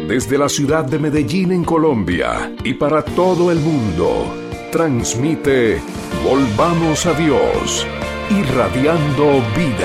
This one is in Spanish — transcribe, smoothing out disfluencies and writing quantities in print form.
Desde la ciudad de Medellín en Colombia y para todo el mundo, transmite Volvamos a Dios, irradiando vida.